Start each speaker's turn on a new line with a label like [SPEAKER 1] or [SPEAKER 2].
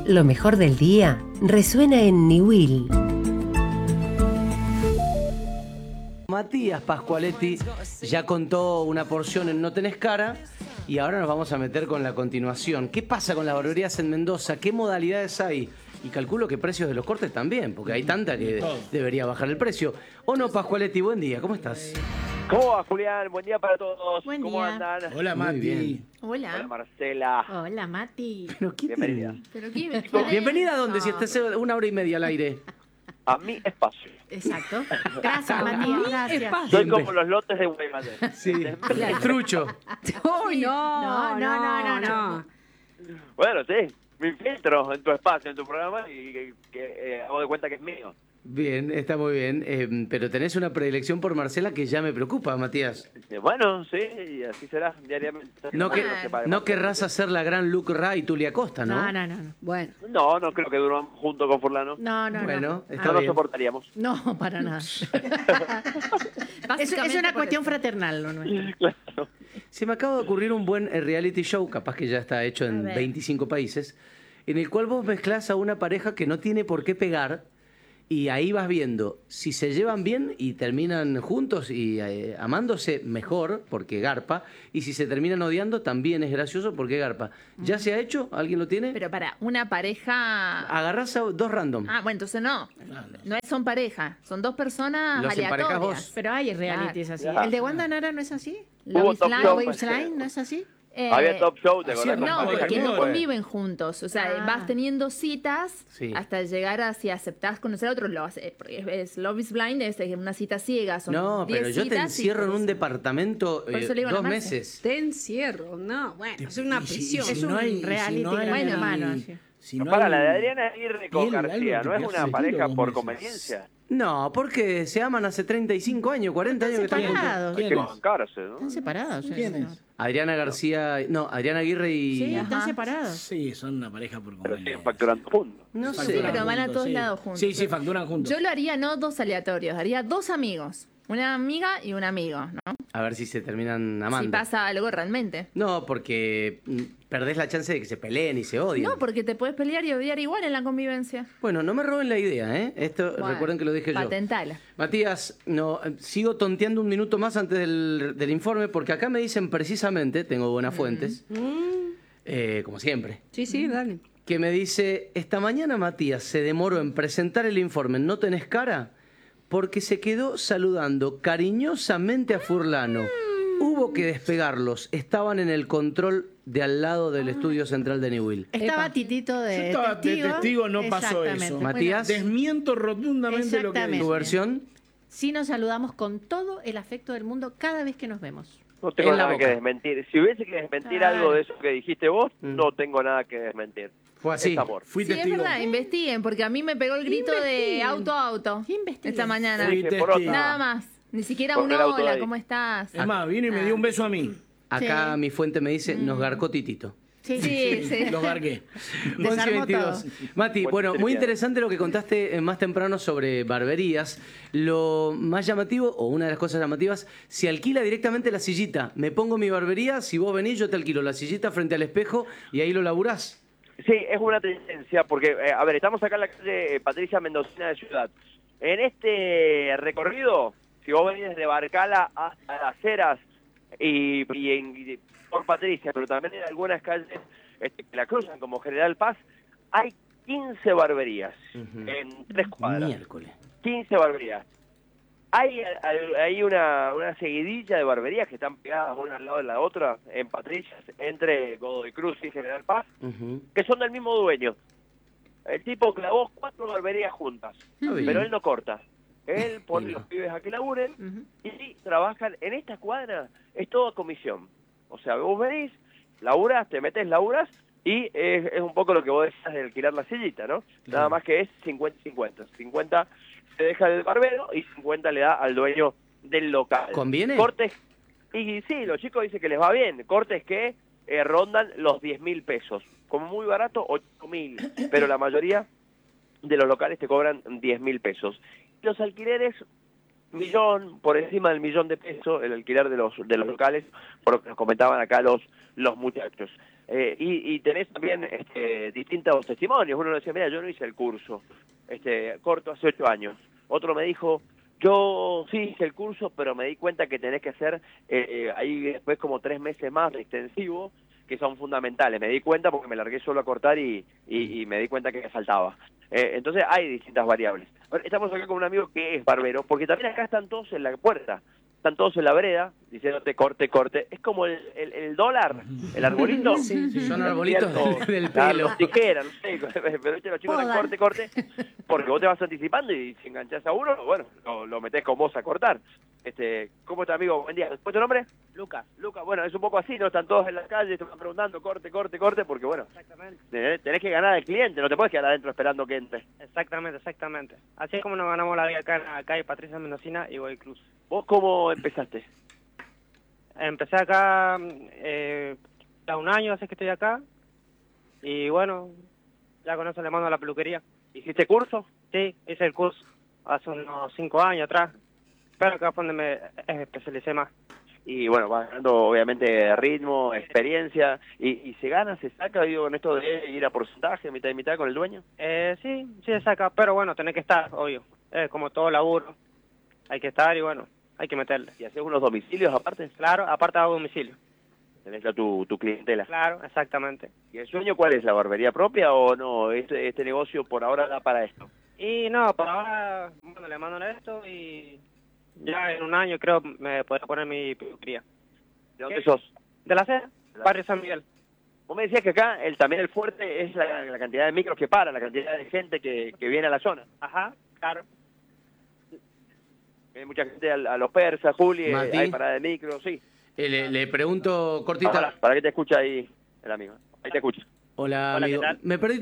[SPEAKER 1] Lo mejor del día resuena en Niwil.
[SPEAKER 2] Matías Pascualetti ya contó una porción en No Tenés Cara y ahora nos vamos a meter con la continuación. ¿Qué pasa con las barberías en Mendoza? ¿Qué modalidades hay? Y calculo que precios de los cortes también, porque hay tanta que debería bajar el precio. ¿O no, Pascualetti? Buen día, ¿cómo estás?
[SPEAKER 3] ¿Cómo va, Julián? Buen día para todos.
[SPEAKER 4] Buen
[SPEAKER 3] ¿Cómo
[SPEAKER 4] día.
[SPEAKER 3] andan?
[SPEAKER 5] Hola,
[SPEAKER 2] Muy
[SPEAKER 5] Mati.
[SPEAKER 2] bien.
[SPEAKER 4] Hola.
[SPEAKER 3] Hola, Marcela.
[SPEAKER 4] Hola, Mati.
[SPEAKER 2] Pero ¿quién
[SPEAKER 3] Bienvenida.
[SPEAKER 2] te-
[SPEAKER 4] ¿Pero quién
[SPEAKER 2] Bienvenida a donde, si estás una hora y media al aire.
[SPEAKER 3] A mi espacio.
[SPEAKER 4] Exacto. Gracias, Mati. Gracias.
[SPEAKER 3] Soy como los lotes de Guaymallén.
[SPEAKER 2] Sí, el trucho.
[SPEAKER 6] Uy, no.
[SPEAKER 3] Bueno, sí. Me infiltro en tu espacio, en tu programa y hago de cuenta que es mío.
[SPEAKER 2] Bien, está muy bien. Pero tenés una predilección por Marcela que ya me preocupa, Matías.
[SPEAKER 3] Bueno, sí, y así será diariamente.
[SPEAKER 2] No, no querrás hacer la gran Luke Ray y Tulia Costa, ¿no?
[SPEAKER 4] No.
[SPEAKER 6] Bueno,
[SPEAKER 3] No creo que duramos junto con Furlano.
[SPEAKER 4] No.
[SPEAKER 2] Bueno, está
[SPEAKER 3] No nos
[SPEAKER 2] bien.
[SPEAKER 3] soportaríamos.
[SPEAKER 4] No, para nada. es una cuestión fraternal, lo nuestro.
[SPEAKER 3] Claro.
[SPEAKER 2] Se me acaba de ocurrir un buen reality show, capaz que ya está hecho en
[SPEAKER 4] A ver.
[SPEAKER 2] 25 países, en el cual vos mezclás a una pareja que no tiene por qué pegar y ahí vas viendo si se llevan bien y terminan juntos y amándose, mejor, porque garpa, y si se terminan odiando también es gracioso porque garpa. ¿Ya se ha hecho? ¿Alguien lo tiene?
[SPEAKER 7] Pero para una pareja...
[SPEAKER 2] Agarrás a dos random.
[SPEAKER 7] Ah, bueno, entonces no. No son pareja, son dos personas
[SPEAKER 2] Los emparejás
[SPEAKER 7] aleatorias.
[SPEAKER 2] vos.
[SPEAKER 4] Pero hay realities así.
[SPEAKER 3] Claro.
[SPEAKER 4] ¿El de Wanda Nara no es así?
[SPEAKER 3] Hubo
[SPEAKER 7] Love is
[SPEAKER 3] Top
[SPEAKER 7] Blind.
[SPEAKER 3] Show,
[SPEAKER 4] ¿Love is Blind no es así?
[SPEAKER 3] Había Top Show, ¿te
[SPEAKER 5] Así
[SPEAKER 3] acordás?
[SPEAKER 5] es,
[SPEAKER 7] No,
[SPEAKER 5] Con
[SPEAKER 7] porque no
[SPEAKER 5] pareja.
[SPEAKER 7] conviven juntos. O sea,
[SPEAKER 4] Ah.
[SPEAKER 7] vas teniendo citas
[SPEAKER 2] Sí.
[SPEAKER 7] hasta llegar a si aceptás conocer a otro. Porque es Love is Blind, es una cita ciega. Son
[SPEAKER 2] No,
[SPEAKER 7] 10
[SPEAKER 2] pero yo te
[SPEAKER 7] citas y
[SPEAKER 2] encierro en
[SPEAKER 7] por
[SPEAKER 2] un
[SPEAKER 7] eso-
[SPEAKER 2] departamento
[SPEAKER 7] Por eso le digo a la
[SPEAKER 2] 2
[SPEAKER 7] Marce.
[SPEAKER 2] meses.
[SPEAKER 6] te encierro. No, bueno, es una
[SPEAKER 5] Y si-
[SPEAKER 6] prisión.
[SPEAKER 5] y
[SPEAKER 4] Es
[SPEAKER 5] si no
[SPEAKER 4] un
[SPEAKER 5] hay-
[SPEAKER 4] reality
[SPEAKER 5] si no hay-
[SPEAKER 4] bueno, hermano, sí.
[SPEAKER 5] si no
[SPEAKER 3] Para
[SPEAKER 5] hay-
[SPEAKER 3] la de Adriana Aguirre con
[SPEAKER 5] Piel,
[SPEAKER 3] García,
[SPEAKER 5] algo
[SPEAKER 3] ¿no
[SPEAKER 5] que
[SPEAKER 3] es
[SPEAKER 5] te
[SPEAKER 3] una
[SPEAKER 5] hace
[SPEAKER 3] pareja
[SPEAKER 5] tiro 2
[SPEAKER 3] por
[SPEAKER 5] meses.
[SPEAKER 3] conveniencia?
[SPEAKER 2] No, porque se aman hace 35 años, 40 años que están juntos.
[SPEAKER 4] separados.
[SPEAKER 3] Hay que
[SPEAKER 5] ¿Quién es?
[SPEAKER 3] bancarse, ¿no?
[SPEAKER 4] Están separados.
[SPEAKER 5] ¿Quién es?
[SPEAKER 2] Adriana García, no, Adriana Aguirre y...
[SPEAKER 4] Sí, están
[SPEAKER 7] Ajá.
[SPEAKER 4] separados.
[SPEAKER 5] Sí, son una pareja por
[SPEAKER 3] Pero
[SPEAKER 5] conveniencia.
[SPEAKER 3] siguen facturando juntos.
[SPEAKER 2] No
[SPEAKER 7] Sí,
[SPEAKER 2] sé.
[SPEAKER 7] pero van a todos
[SPEAKER 5] sí.
[SPEAKER 7] lados juntos.
[SPEAKER 5] Sí, facturan juntos.
[SPEAKER 7] Yo lo haría no dos aleatorios, haría dos amigos. Una amiga y un amigo, ¿no?
[SPEAKER 2] A ver si se terminan amando.
[SPEAKER 7] Si pasa algo realmente.
[SPEAKER 2] No, porque perdés la chance de que se peleen y se odien.
[SPEAKER 7] No, porque te puedes pelear y odiar igual en la convivencia.
[SPEAKER 2] Bueno, no me roben la idea, ¿eh? Esto,
[SPEAKER 7] Bueno,
[SPEAKER 2] recuerden que lo dije yo.
[SPEAKER 7] patentala.
[SPEAKER 2] Matías, no, sigo tonteando un minuto más antes del informe, porque acá me dicen precisamente, tengo buenas fuentes, como siempre,
[SPEAKER 6] Sí, dale.
[SPEAKER 2] que me dice, esta mañana Matías se demoró en presentar el informe, ¿no tenés cara? Porque se quedó saludando cariñosamente a Furlano. Hubo que despegarlos, estaban en el control de al lado del estudio central de Newell.
[SPEAKER 4] Estaba
[SPEAKER 6] Epa.
[SPEAKER 4] Titito
[SPEAKER 5] Yo
[SPEAKER 4] de
[SPEAKER 5] estaba de testigo, no pasó
[SPEAKER 4] Exactamente.
[SPEAKER 5] eso.
[SPEAKER 2] Matías,
[SPEAKER 5] Desmiento rotundamente lo que
[SPEAKER 4] Exactamente.
[SPEAKER 2] ¿tu
[SPEAKER 5] dice.
[SPEAKER 2] versión?
[SPEAKER 4] Sí, nos saludamos con todo el afecto del mundo cada vez que nos vemos.
[SPEAKER 3] No tengo
[SPEAKER 2] En la
[SPEAKER 3] nada que
[SPEAKER 2] boca.
[SPEAKER 3] desmentir. Si hubiese que desmentir
[SPEAKER 4] Claro.
[SPEAKER 3] algo de eso que dijiste vos, no tengo nada que desmentir.
[SPEAKER 2] Fue así.
[SPEAKER 3] Es amor.
[SPEAKER 5] Fui
[SPEAKER 7] Sí, es
[SPEAKER 5] testigo.
[SPEAKER 7] verdad, investiguen, porque a mí me pegó el grito de
[SPEAKER 4] Investiguen.
[SPEAKER 7] auto a auto
[SPEAKER 4] Investiguen.
[SPEAKER 7] esta mañana.
[SPEAKER 5] Fui
[SPEAKER 3] Dije, por
[SPEAKER 5] testigo.
[SPEAKER 3] otra.
[SPEAKER 7] Nada más. Ni siquiera
[SPEAKER 3] Por
[SPEAKER 7] un
[SPEAKER 3] el auto de
[SPEAKER 7] hola,
[SPEAKER 3] ahí.
[SPEAKER 7] ¿cómo estás?
[SPEAKER 5] Es más, vino y me dio un beso a mí.
[SPEAKER 2] Acá
[SPEAKER 4] Sí.
[SPEAKER 2] mi fuente me dice, nos garcó Titito.
[SPEAKER 7] Sí, sí.
[SPEAKER 5] Los gargué.
[SPEAKER 2] 11:22. Mati, bueno, muy interesante lo que contaste más temprano sobre barberías. Lo más llamativo, o una de las cosas llamativas, se alquila directamente la sillita. Me pongo mi barbería, si vos venís yo te alquilo la sillita frente al espejo y ahí lo laburás.
[SPEAKER 3] Sí, es una tendencia, porque, a ver, estamos acá en la calle Patricia Mendocina de Ciudad. En este recorrido, si vos venís desde Barcala hasta Las Heras y por Patricia, pero también en algunas calles que la cruzan, como General Paz, hay 15 barberías en 3 cuadras.
[SPEAKER 2] Miércoles.
[SPEAKER 3] 15 barberías. Hay una seguidilla de barberías que están pegadas una al lado de la otra en Patricia, entre Godoy Cruz y General Paz,
[SPEAKER 2] Ujú.
[SPEAKER 3] que son del mismo dueño. El tipo clavó 4 barberías juntas,
[SPEAKER 2] Está bien.
[SPEAKER 3] pero él no corta. Él pone los pibes a que laburen y trabajan en esta cuadra, es todo comisión. O sea, vos venís, laburás, te metes, laburás, y es un poco lo que vos decías de alquilar la sillita, ¿no? Nada más que es 50-50. 50 se deja del barbero y 50 le da al dueño del local.
[SPEAKER 2] ¿Conviene?
[SPEAKER 3] Cortes, y sí, los chicos dicen que les va bien. Cortes que rondan los 10.000 pesos. Como muy barato, 8.000. Pero la mayoría de los locales te cobran 10.000 pesos. Los alquileres, por encima del 1.000.000 de pesos, el alquiler de los locales, por lo que nos comentaban acá los muchachos. Y tenés también distintos testimonios. Uno decía, mira, yo no hice el curso, corto hace 8 años. Otro me dijo, yo sí hice el curso, pero me di cuenta que tenés que hacer ahí después como 3 meses más de extensivo, que son fundamentales. Me di cuenta porque me largué solo a cortar y me di cuenta que me faltaba. Entonces hay distintas variables. Ahora, estamos acá con un amigo que es barbero, porque también acá están todos en la puerta, están todos en la vereda, diciéndote corte, corte. Es como el dólar, el arbolito.
[SPEAKER 2] Sí, son arbolitos del pelo.
[SPEAKER 3] Las tijeras, no sé, pero los chicos están corte, corte, porque vos te vas anticipando y si enganchás a uno, bueno, lo metés con vos a cortar. ¿Cómo está, amigo? Buen día. ¿Cuál es tu nombre? Lucas. Lucas, bueno, es un poco así, ¿no? Están todos en la calle, te van preguntando corte, corte, corte, porque bueno, tenés que ganar al cliente, no te puedes quedar adentro esperando que entre.
[SPEAKER 8] Exactamente, exactamente. Así es como nos ganamos la vida acá en la calle Patricia Mendocina y Godoy Cruz.
[SPEAKER 3] ¿Vos cómo empezaste?
[SPEAKER 8] Empecé acá ya 1 año, hace que estoy acá. Y bueno, ya con eso le mando a la peluquería.
[SPEAKER 3] ¿Hiciste curso?
[SPEAKER 8] Sí, hice el curso hace unos 5 años atrás. Pero acá fue donde me especialicé más.
[SPEAKER 3] Y bueno, vas ganando obviamente ritmo, experiencia. ¿Y se gana, se saca, digo, con esto de ir a porcentaje, mitad y mitad con el dueño?
[SPEAKER 8] Sí se saca, pero bueno, tenés que estar, obvio. Como todo laburo, hay que estar y bueno, hay que meterle.
[SPEAKER 3] ¿Y haces unos domicilios aparte?
[SPEAKER 8] Claro, aparte hago domicilio.
[SPEAKER 3] Tenés ya tu clientela.
[SPEAKER 8] Claro, exactamente.
[SPEAKER 3] ¿Y el sueño cuál es? ¿La barbería propia o no? Este negocio por ahora da para esto.
[SPEAKER 8] Y no, por ahora, bueno, le mando esto y ya en 1 año creo me podré poner mi peluquería.
[SPEAKER 3] ¿De dónde sos?
[SPEAKER 8] De la Seda, barrio San Miguel.
[SPEAKER 3] Vos me decías que acá también el fuerte es la cantidad de micros que para, la cantidad de gente que viene a la zona.
[SPEAKER 8] Ajá, claro.
[SPEAKER 3] Hay mucha gente a los persas, Juli,
[SPEAKER 2] Mati.
[SPEAKER 3] hay parada de micros, sí.
[SPEAKER 2] Le pregunto cortita.
[SPEAKER 3] Para que te escucha ahí el amigo. Ahí te escucha.
[SPEAKER 2] Hola,
[SPEAKER 8] Hola,
[SPEAKER 2] amigo.
[SPEAKER 8] ¿qué tal?
[SPEAKER 2] Me perdí